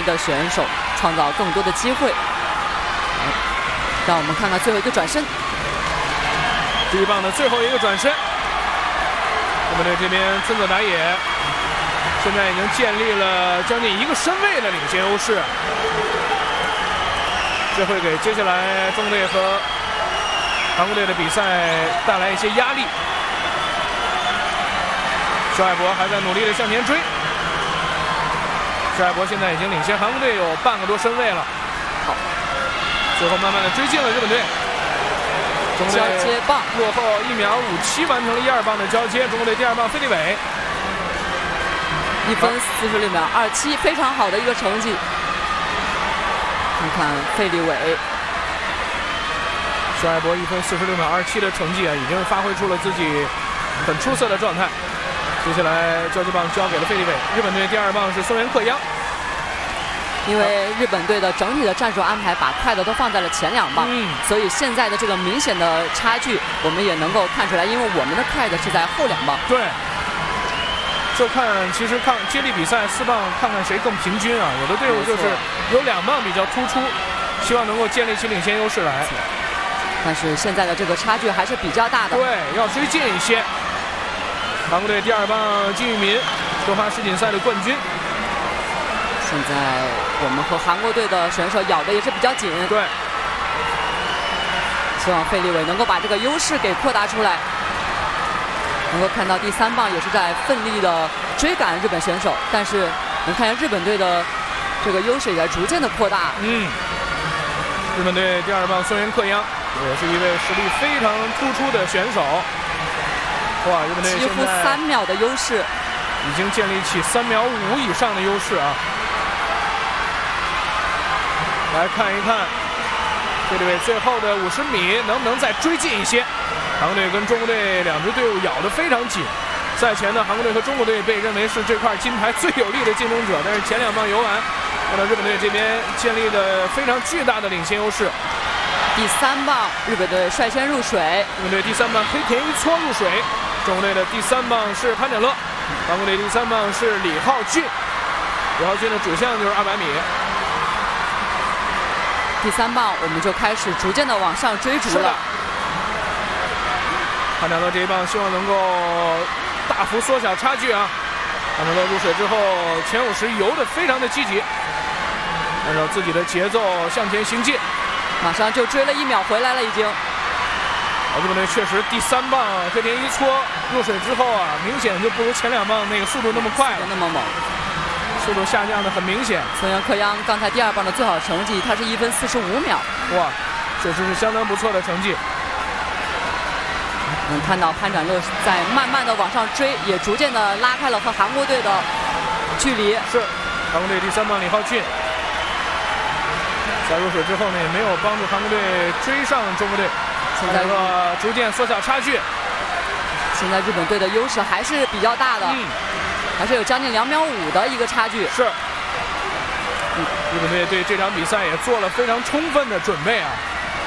的选手创造更多的机会。让我们看看最后一个转身。 第一棒的最后一个转身，日本队这边村泽打野现在已经建立了将近1个身位的领先优势，这会给接下来中国队和韩国队的比赛带来一些压力。施海博还在努力的向前追，施海博现在已经领先韩国队有半个多身位了。好，最后慢慢的追进了日本队。中国队交接棒落后1秒57完成了1、2棒的交接，中国队第2棒费利伟 1分46秒27，非常好的一个成绩。看看费利伟， 施海博1分46秒27的成绩啊，已经发挥出了自己很出色的状态。接下来交接棒交给了费利伟，日本队第2棒是松原克央。 因为日本队的整体的战术安排把快的都放在了前2棒，所以现在的这个明显的差距我们也能够看出来，因为我们的快的是在后2棒。 对，其实看接力比赛4棒，看看谁更平均啊。有的队伍就是有2棒比较突出，希望能够建立起领先优势来。 但是现在的这个差距还是比较大的。 对，要追进一些。韩国队第2棒金宇民，中华世锦赛的冠军。 现在我们和韩国队的选手咬的也是比较紧。 对， 希望费利伟能够把这个优势给扩大出来。能够看到第3棒也是在奋力的追赶日本选手，但是能看见日本队的这个优势也在逐渐的扩大。 日本队第2棒松原克央也是一位实力非常突出的选手。哇，日本队几乎3秒的优势， 已经建立起3秒5以上的优势啊！来看一看费利伟最后的50米能不能再追进一些。韩国队跟中国队2支队伍咬得非常紧。赛前呢，韩国队和中国队被认为是这块金牌最有力的竞争者，但是前2棒游完，看到日本队这边建立了非常巨大的领先优势。 第3棒日本队率先入水， 日本队第3棒黑田一撮入水，中国队的第3棒是潘展乐，韩国队第3棒是李浩俊。李浩俊的主项就是200米。 第3棒我们就开始逐渐的往上追逐了。 潘展乐这一棒希望能够大幅缩小差距啊！潘展乐入水之后前50游得非常的积极，按照自己的节奏向前行进， 马上就追了1秒回来了已经。 日本队确实第3棒黑田一撮入水之后啊，明显就不如前2棒那个速度那么快了， 那么猛， 速度下降的很明显。 松原克央刚才第2棒的最好成绩，他是1分45秒， 哇，确实是相当不错的成绩。 能看到潘展乐在慢慢的往上追，也逐渐的拉开了和韩国队的距离。 是，韩国队第3棒李浩俊在入水之后呢，也没有帮助韩国队追上中国队， 现在逐渐缩小差距。 现在日本队的优势还是比较大的，还是有将近2秒5的一个差距。 是，日本队对这场比赛也做了非常充分的准备啊。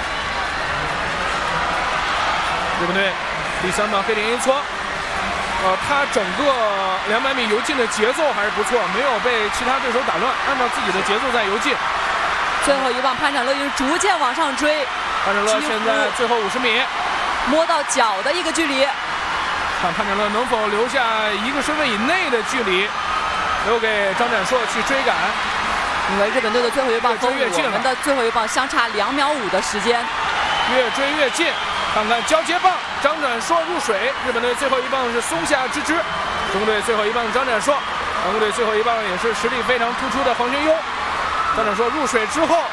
日本队第3棒黑田一撮，他整个200米游进的节奏还是不错，没有被其他对手打乱，按照自己的节奏在游进。 最后一棒潘展乐也是逐渐往上追， 潘展乐现在最后50米摸到脚的一个距离， 看潘展乐能否留下1个身位以内的距离，留给张展硕去追赶。 因为日本队的最后一棒和我们的最后一棒相差2秒5的时间， 越追越近。看看交接棒，张展硕入水，日本队最后一棒是松下之之，中国队最后一棒张展硕，韩国队最后一棒也是实力非常突出的黄玄优。张展硕入水之后，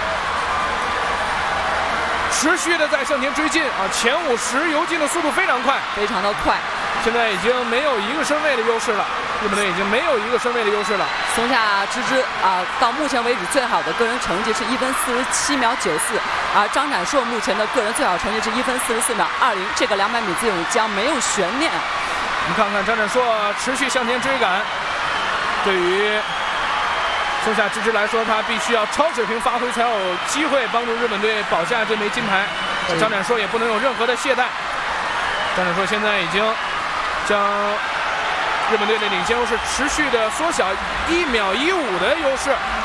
持续的在向前追进啊，前50游进的速度非常快， 非常的快。 现在已经没有1个身位的优势了，日本队已经没有1个身位的优势了。 松下之之到目前为止最好的个人成绩是1分47秒94，而张展硕目前的个人最好成绩是1分44秒20，这个200米自由将没有悬念。 你看看张展硕持续向前追赶，对于松下之之来说，他必须要超水平发挥才有机会帮助日本队保下这枚金牌。张展硕也不能有任何的懈怠。张展硕现在已经将日本队的领先优势持续的缩小1秒15的优势。